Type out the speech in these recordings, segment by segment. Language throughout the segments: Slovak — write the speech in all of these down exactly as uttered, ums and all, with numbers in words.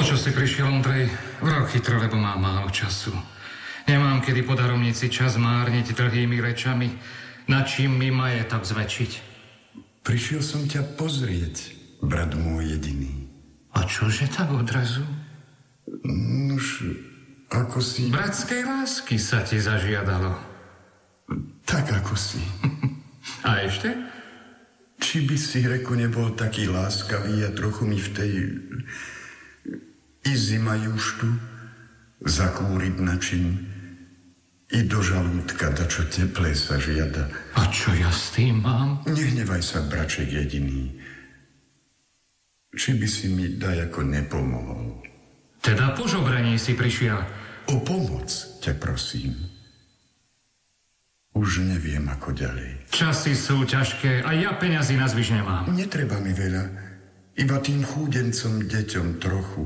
O čo si prišiel, Ondrej? Vraj chytro, lebo mám málo času. Nemám kedy po daromnici čas márniť dlhými rečami, na čím mi majetok zväčšiť. Prišiel som ťa pozrieť, brat môj jediný. A čože tak odrazu? Nuž, ako si... Bratskej lásky sa ti zažiadalo. Tak ako si. A ešte? Či by si, reku, nebol taký láskavý a trochu mi v tej... Izi majuštu zakúriť način i do žalúdka dačo teplé sa žiada. A čo ja s tým mám? Nehnevaj sa, braček jediný. Či by si mi dajako nepomohol? Teda po žobraní si prišiel. O pomoc ťa prosím. Už neviem, ako ďalej. Časy sú ťažké a ja peňazí na zvyš nemám. Netreba mi veľa. Iba tým chúdencom deťom trochu.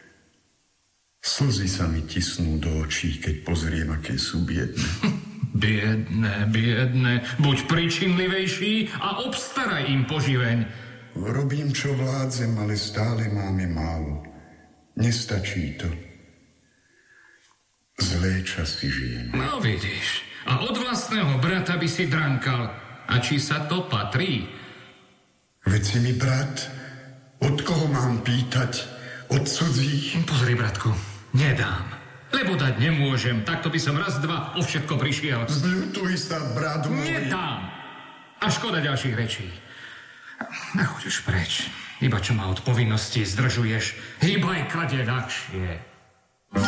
Slzy sa mi tisnú do očí, keď pozriem, aké sú biedne. Biedne, biedne. Buď príčinlivejší a obstaraj im poživeň. Robím, čo vládzem, ale stále máme málo. Nestačí to. Zlé časy žijem. No vidíš. A od vlastného brata by si drankal. A či sa to patrí? Veď si mi brat. Od koho mám pýtať? Od cudzích? Pozri, bratku, nedám. Lebo dať nemôžem. Takto by som raz, dva o všetko prišiel. Zľutuj sa, brat môj. Nedám. A škoda ďalších rečí. Nachoď už preč. Iba čo ma od povinností zdržuješ. Hýbaj kade ľahšie.